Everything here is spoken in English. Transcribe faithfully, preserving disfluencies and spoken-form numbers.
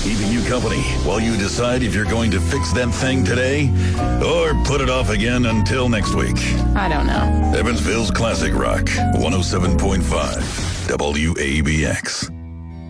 keeping you company while you decide if you're going to fix that thing today or put it off again until next week. I don't know. Evansville's Classic Rock, one oh seven point five W A B X.